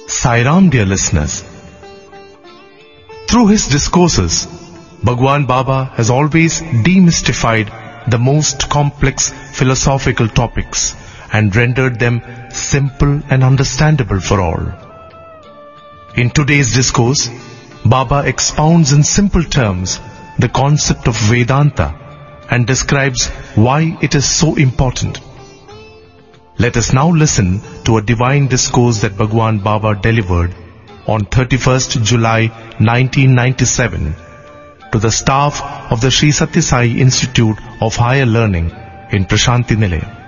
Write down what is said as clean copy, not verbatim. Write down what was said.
Sai Ram, dear listeners. Through his discourses, Bhagwan Baba has always demystified the most complex philosophical topics and rendered them simple and understandable for all. In today's discourse, Baba expounds in simple terms the concept of Vedanta and describes why it is so important. Let us now listen to a divine discourse that Bhagwan Baba delivered on 31st July 1997 to the staff of the Sri Sathya Sai Institute of Higher Learning in Prashanti Nilayam.